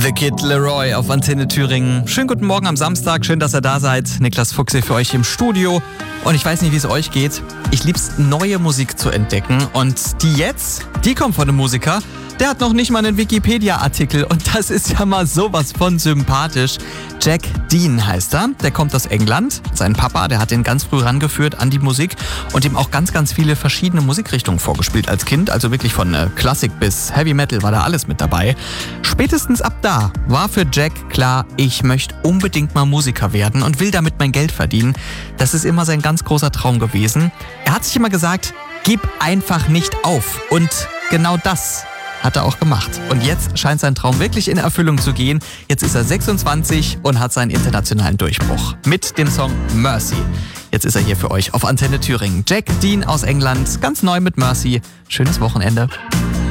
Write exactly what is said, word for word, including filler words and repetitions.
The Kid Leroy auf Antenne Thüringen. Schönen guten Morgen am Samstag, schön, dass ihr da seid. Niklas Fuchs hier für euch im Studio. Und ich weiß nicht, wie es euch geht. Ich lieb's, neue Musik zu entdecken. Und die jetzt, die kommt von einem Musiker, der hat noch nicht mal einen Wikipedia-Artikel. Und das ist ja mal sowas von sympathisch. Jack Dean heißt er. Der kommt aus England. Sein Papa, der hat ihn ganz früh rangeführt an die Musik und ihm auch ganz, ganz viele verschiedene Musikrichtungen vorgespielt als Kind. Also wirklich von äh, Klassik bis Heavy Metal war da alles mit dabei. Spätestens ab da war für Jack klar, ich möchte unbedingt mal Musiker werden und will damit mein Geld verdienen. Das ist immer sein ganz großer Traum gewesen. Er hat sich immer gesagt, gib einfach nicht auf. Und genau das hat er auch gemacht. Und jetzt scheint sein Traum wirklich in Erfüllung zu gehen. Jetzt ist er sechsundzwanzig und hat seinen internationalen Durchbruch mit dem Song Mercy. Jetzt ist er hier für euch auf Antenne Thüringen. Jack Dean aus England, ganz neu mit Mercy. Schönes Wochenende.